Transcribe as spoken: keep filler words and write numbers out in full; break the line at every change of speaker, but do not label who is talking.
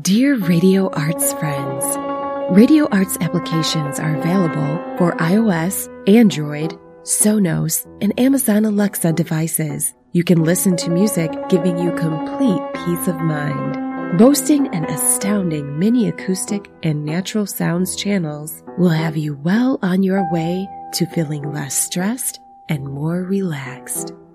Dear Radio Arts friends, Radio Arts applications are available for iOS, Android, Sonos, and Amazon Alexa devices. You can listen to music giving you complete peace of mind. Boasting an astounding mini acoustic and natural sounds channels will have you well on your way to feeling less stressed and more relaxed.